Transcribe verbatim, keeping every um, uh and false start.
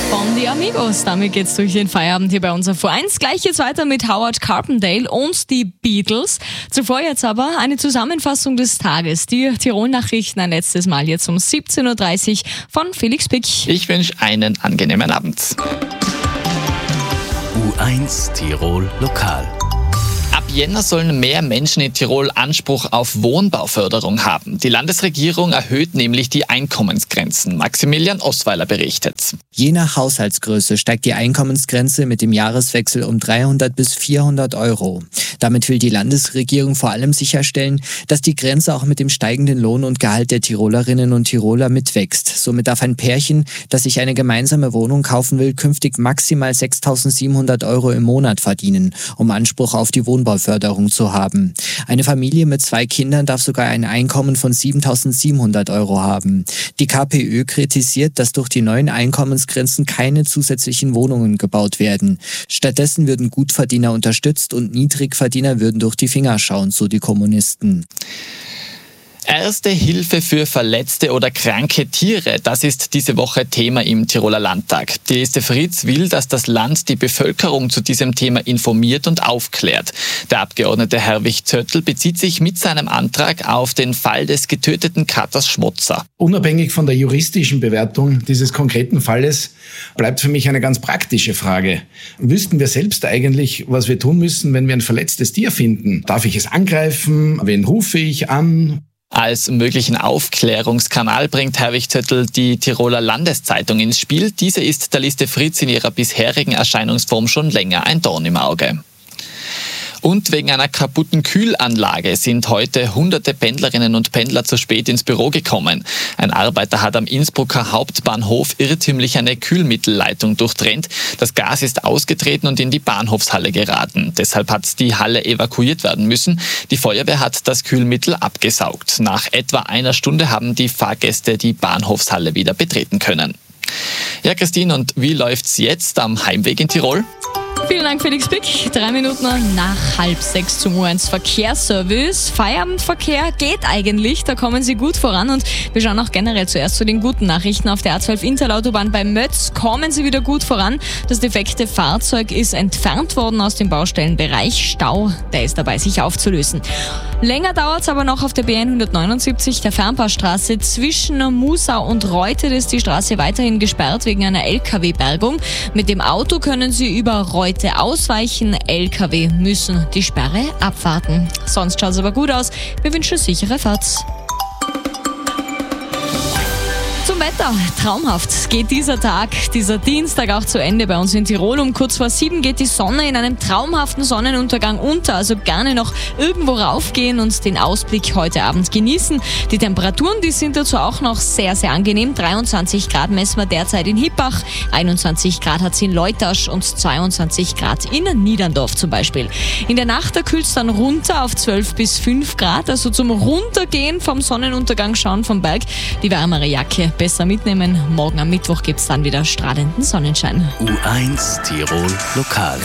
von die Amigos. Damit geht's durch den Feierabend hier bei uns auf U eins. Gleich geht's weiter mit Howard Carpendale und die Beatles. Zuvor jetzt aber eine Zusammenfassung des Tages. Die Tirol-Nachrichten ein letztes Mal jetzt um siebzehn Uhr dreißig von Felix Pick. Ich wünsche einen angenehmen Abend. U eins Tirol Lokal. Ab Jänner sollen mehr Menschen in Tirol Anspruch auf Wohnbauförderung haben. Die Landesregierung erhöht nämlich die Einkommensgrenzen. Maximilian Osweiler berichtet. Je nach Haushaltsgröße steigt die Einkommensgrenze mit dem Jahreswechsel um dreihundert bis vierhundert Euro. Damit will die Landesregierung vor allem sicherstellen, dass die Grenze auch mit dem steigenden Lohn und Gehalt der Tirolerinnen und Tiroler mitwächst. Somit darf ein Pärchen, das sich eine gemeinsame Wohnung kaufen will, künftig maximal sechstausendsiebenhundert Euro im Monat verdienen, um Anspruch auf die Wohnbauförderung zu haben. Eine Familie mit zwei Kindern darf sogar ein Einkommen von siebentausendsiebenhundert Euro haben. Die KPÖ kritisiert, dass durch die neuen Einkommensgrenzen keine zusätzlichen Wohnungen gebaut werden. Stattdessen würden Gutverdiener unterstützt und Niedrigverdiener würden durch die Finger schauen, so die Kommunisten. Erste Hilfe für verletzte oder kranke Tiere, das ist diese Woche Thema im Tiroler Landtag. Die Liste Fritz will, dass das Land die Bevölkerung zu diesem Thema informiert und aufklärt. Der Abgeordnete Herwig Zöttl bezieht sich mit seinem Antrag auf den Fall des getöteten Katters Schmotzer. Unabhängig von der juristischen Bewertung dieses konkreten Falles bleibt für mich eine ganz praktische Frage. Wüssten wir selbst eigentlich, was wir tun müssen, wenn wir ein verletztes Tier finden? Darf ich es angreifen? Wen rufe ich an? Als möglichen Aufklärungskanal bringt Herwig Zöttl die Tiroler Landeszeitung ins Spiel. Diese ist der Liste Fritz in ihrer bisherigen Erscheinungsform schon länger ein Dorn im Auge. Und wegen einer kaputten Kühlanlage sind heute hunderte Pendlerinnen und Pendler zu spät ins Büro gekommen. Ein Arbeiter hat am Innsbrucker Hauptbahnhof irrtümlich eine Kühlmittelleitung durchtrennt. Das Gas ist ausgetreten und in die Bahnhofshalle geraten. Deshalb hat die Halle evakuiert werden müssen. Die Feuerwehr hat das Kühlmittel abgesaugt. Nach etwa einer Stunde haben die Fahrgäste die Bahnhofshalle wieder betreten können. Ja, Christine, und wie läuft's jetzt am Heimweg in Tirol? Vielen Dank, Felix Pick. Drei Minuten nach halb sechs zum U eins Verkehrsservice. Feierabendverkehr geht eigentlich, da kommen Sie gut voran. Und wir schauen auch generell zuerst zu den guten Nachrichten. Auf der A zwölf Interlautobahn bei Mötz kommen Sie wieder gut voran. Das defekte Fahrzeug ist entfernt worden aus dem Baustellenbereich. Stau, der ist dabei, sich aufzulösen. Länger dauert es aber noch auf der B hundertneunundsiebzig, der Fernpassstraße zwischen Musau und Reute. Ist die Straße weiterhin gesperrt wegen einer L K W-Bergung. Mit dem Auto können Sie über Reute ausweichen, L K W müssen die Sperre abwarten. Sonst schaut es aber gut aus. Wir wünschen sichere Fahrt. Zum Wetter. Traumhaft geht dieser Tag, dieser Dienstag auch zu Ende bei uns in Tirol. Um kurz vor sieben geht die Sonne in einem traumhaften Sonnenuntergang unter. Also gerne noch irgendwo raufgehen und den Ausblick heute Abend genießen. Die Temperaturen, die sind dazu auch noch sehr, sehr angenehm. dreiundzwanzig Grad messen wir derzeit in Hippach, einundzwanzig Grad hat es in Leutasch und zweiundzwanzig Grad in Niederndorf zum Beispiel. In der Nacht, da kühlt es dann runter auf zwölf bis fünf Grad. Also zum Runtergehen vom Sonnenuntergang schauen vom Berg. Die wärmere Jacke besser mitnehmen. Morgen am Mittwoch gibt es dann wieder strahlenden Sonnenschein. U eins Tirol Lokal.